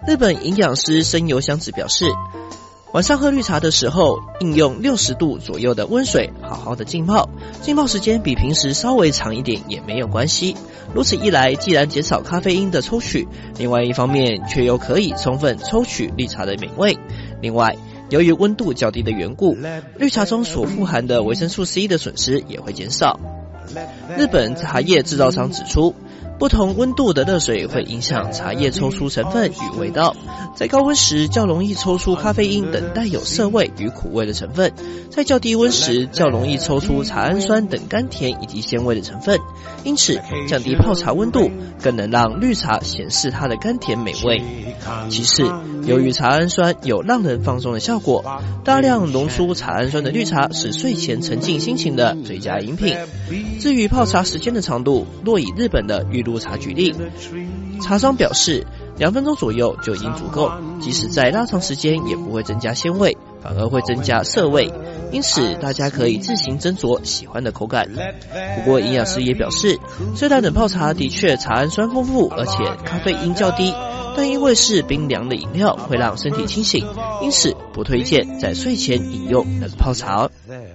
日本营养师生由香子表示，晚上喝绿茶的时候，应用60度左右的温水好好的浸泡，浸泡时间比平时稍微长一点也没有关系。如此一来，既然减少咖啡因的抽取，另外一方面却又可以充分抽取绿茶的美味。另外，由于温度较低的缘故，绿茶中所富含的维生素 C 的损失也会减少。日本茶叶制造商指出，不同温度的热水会影响茶叶抽出成分与味道，在高温时较容易抽出咖啡因等带有涩味与苦味的成分，在较低温时较容易抽出茶氨酸等甘甜以及鲜味的成分，因此降低泡茶温度更能让绿茶显示它的甘甜美味。其次，由于茶氨酸有让人放松的效果，大量浓缩茶氨酸的绿茶是睡前沉浸心情的最佳饮品。至于泡茶时间的长度，若以日本的玉露茶举例，茶商表示2分钟左右就已经足够，即使再拉长时间也不会增加鲜味，反而会增加涩味，因此大家可以自行斟酌喜欢的口感。不过营养师也表示，虽然冷泡茶的确茶氨酸丰富，而且咖啡因较低，但因为是冰凉的饮料会让身体清醒，因此不推荐在睡前饮用冷泡茶。